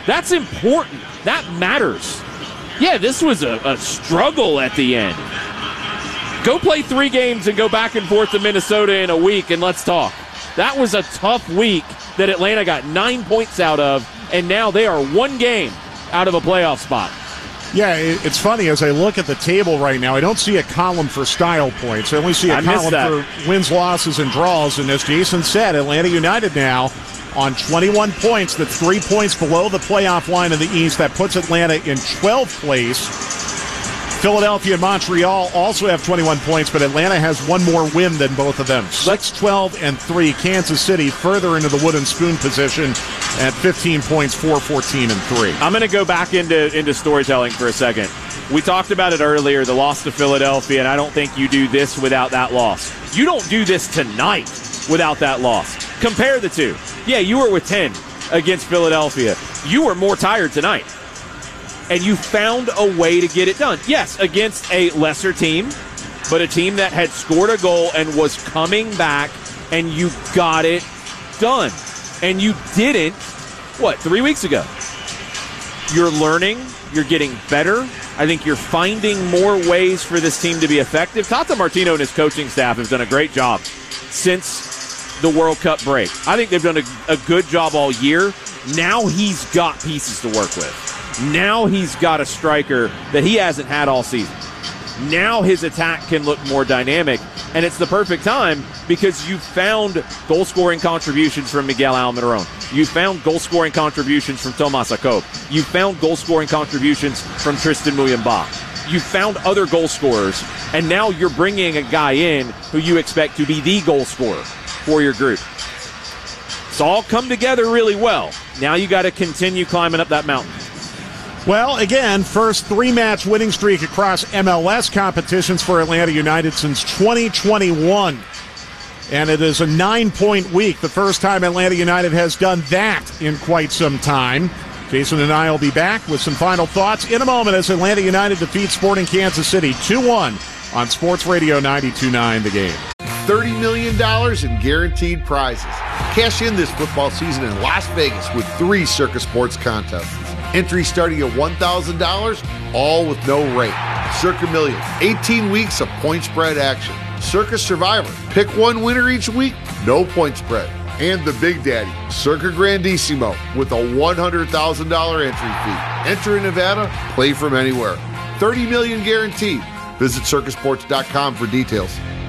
That's important. That matters. Yeah, this was a struggle at the end. Go play 3 games and go back and forth to Minnesota in a week, and let's talk. That was a tough week that Atlanta got 9 points out of, and now they are 1 game out of a playoff spot. Yeah, it's funny. As I look at the table right now, I don't see a column for style points. I only see a column for wins, losses, and draws. And as Jason said, Atlanta United now on 21 points. That's 3 points below the playoff line in the East. That puts Atlanta in 12th place. Philadelphia and Montreal also have 21 points, but Atlanta has 1 more win than both of them. 6-12-3. Kansas City further into the wooden spoon position at 15 points, 4-14-3. I'm going to go back into storytelling for a second. We talked about it earlier, the loss to Philadelphia, and I don't think you do this without that loss. You don't do this tonight without that loss. Compare the two. Yeah, you were with 10 against Philadelphia. You were more tired tonight. And you found a way to get it done. Yes, against a lesser team, but a team that had scored a goal and was coming back, and you got it done. And you didn't, 3 weeks ago? You're learning. You're getting better. I think you're finding more ways for this team to be effective. Tata Martino and his coaching staff have done a great job since the World Cup break. I think they've done a good job all year. Now he's got pieces to work with. Now he's got a striker that he hasn't had all season. Now his attack can look more dynamic, and it's the perfect time because you found goal-scoring contributions from Miguel Almiron. You found goal-scoring contributions from Tomas Akop. You found goal-scoring contributions from Tristan Muyumba. You found other goal scorers, and now you're bringing a guy in who you expect to be the goal scorer for your group. It's all come together really well. Now you got to continue climbing up that mountain. Well, again, first 3-match winning streak across MLS competitions for Atlanta United since 2021. And it is a 9-point week, the first time Atlanta United has done that in quite some time. Jason and I will be back with some final thoughts in a moment as Atlanta United defeats Sporting Kansas City 2-1 on Sports Radio 92.9 The Game. $30 million in guaranteed prizes. Cash in this football season in Las Vegas with 3 Circa Sports contests. Entry starting at $1,000, all with no rate. Circa Million, 18 weeks of point spread action. Circa Survivor, pick 1 winner each week, no point spread. And the Big Daddy, Circa Grandissimo, with a $100,000 entry fee. Enter in Nevada, play from anywhere. $30 million guaranteed. Visit circasports.com for details.